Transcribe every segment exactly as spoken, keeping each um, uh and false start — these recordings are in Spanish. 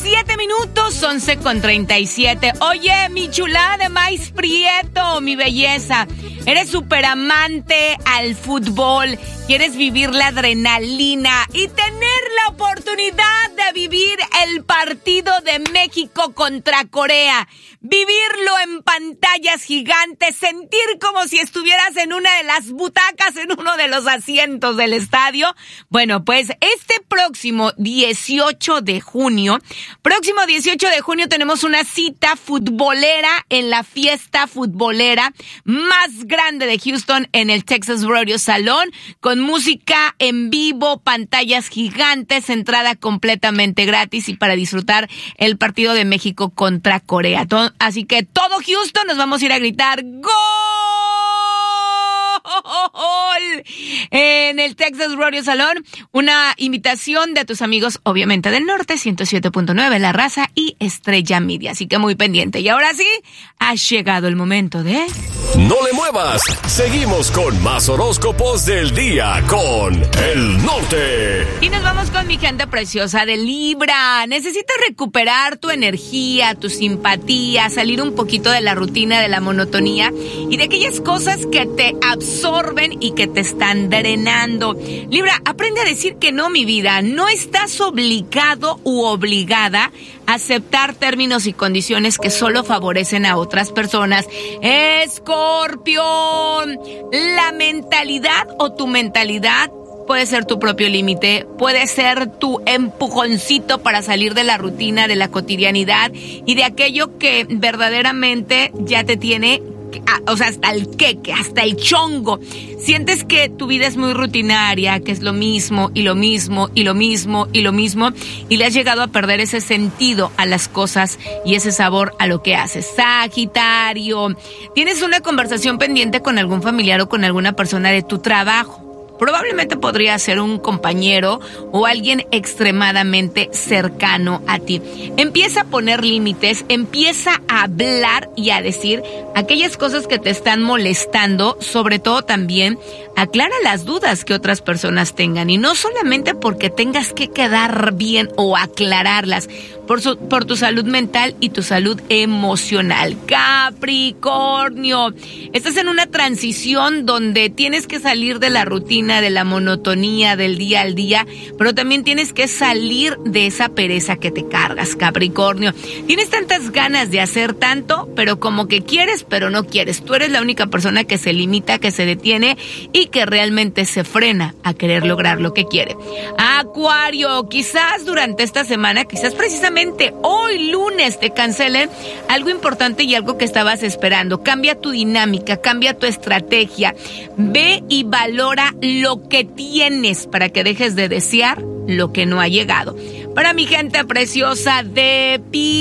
siete minutos, once con treinta y siete. Oye, mi chulada de maíz prieto, mi belleza. Eres súper amante al fútbol. Quieres vivir la adrenalina y tener la oportunidad de vivir el partido de México contra Corea. Vivirlo en pantallas gigantes, sentir como si estuvieras en una de las butacas, en uno de los asientos del estadio. Bueno, pues este próximo dieciocho de junio, próximo dieciocho de junio tenemos una cita futbolera en la fiesta futbolera más grande de Houston en el Texas Rodeo Salón, con música en vivo, pantallas gigantes, entrada completamente gratis y para disfrutar el partido de México contra Corea. Así que todo Houston nos vamos a ir a gritar ¡Gol! En el Texas Rodeo Salón. Una invitación de tus amigos, obviamente del norte, ciento siete punto nueve, La Raza y Estrella Media. Así que muy pendiente. Y ahora sí, ha llegado el momento de... No le muevas. Seguimos con más horóscopos del día con el norte. Y nos vamos con mi gente preciosa de Libra. Necesitas recuperar tu energía, tu simpatía, salir un poquito de la rutina, de la monotonía y de aquellas cosas que te absorben y que te están drenando. Libra, aprende a decir que no, mi vida. No estás obligado u obligada a aceptar términos y condiciones que solo favorecen a otras personas. Escorpión, la mentalidad o tu mentalidad puede ser tu propio límite, puede ser tu empujoncito para salir de la rutina, de la cotidianidad y de aquello que verdaderamente ya te tiene, o sea, hasta el queque, hasta el chongo. Sientes que tu vida es muy rutinaria, que es lo mismo y lo mismo y lo mismo y lo mismo y le has llegado a perder ese sentido a las cosas y ese sabor a lo que haces. Sagitario, tienes una conversación pendiente con algún familiar o con alguna persona de tu trabajo. Probablemente podría ser un compañero o alguien extremadamente cercano a ti. Empieza a poner límites, empieza a hablar y a decir aquellas cosas que te están molestando, sobre todo también aclara las dudas que otras personas tengan y no solamente porque tengas que quedar bien o aclararlas, por, su, por tu salud mental y tu salud emocional. Capricornio, estás en una transición donde tienes que salir de la rutina, de la monotonía del día al día, pero también tienes que salir de esa pereza que te cargas, Capricornio. Tienes tantas ganas de hacer tanto, pero como que quieres, pero no quieres. Tú eres la única persona que se limita, que se detiene y que realmente se frena a querer lograr lo que quiere. Acuario, quizás durante esta semana, quizás precisamente hoy lunes te cancelen algo importante y algo que estabas esperando. Cambia tu dinámica, cambia tu estrategia. Ve y valora lo que tienes para que dejes de desear lo que no ha llegado. Para mi gente preciosa de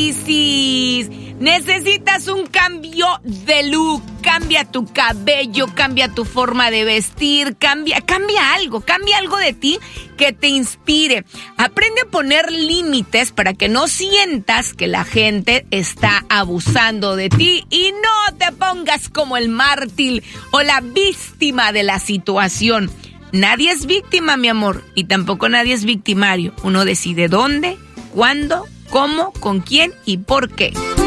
Piscis, necesitas un cambio de look. Cambia tu cabello, cambia tu forma de vestir, cambia, cambia algo, cambia algo de ti que te inspire. Aprende a poner límites para que no sientas que la gente está abusando de ti y no te pongas como el mártir o la víctima de la situación. Nadie es víctima, mi amor, y tampoco nadie es victimario. Uno decide dónde, cuándo, cómo, con quién y por qué.